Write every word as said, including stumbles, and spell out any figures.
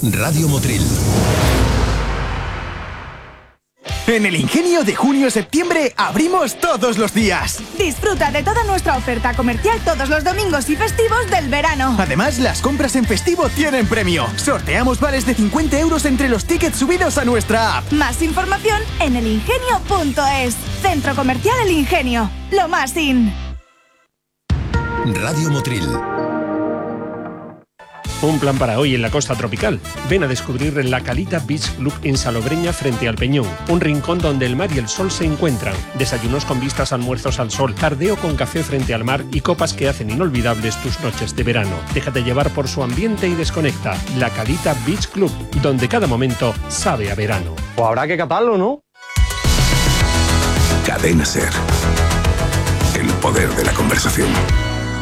Radio Motril. En el Ingenio de junio-septiembre abrimos todos los días. Disfruta de toda nuestra oferta comercial todos los domingos y festivos del verano. Además, las compras en festivo tienen premio. Sorteamos vales de cincuenta euros entre los tickets subidos a nuestra app. Más información en el ingenio punto es. Centro Comercial El Ingenio. Lo más in. Radio Motril. Un plan para hoy en la costa tropical. Ven a descubrir la Calita Beach Club en Salobreña frente al Peñón. Un rincón donde el mar y el sol se encuentran. Desayunos con vistas, almuerzos al sol, tardeo con café frente al mar y copas que hacen inolvidables tus noches de verano. Déjate llevar por su ambiente y desconecta. La Calita Beach Club, donde cada momento sabe a verano. Pues habrá que catarlo, ¿no? Cadena Ser. El poder de la conversación.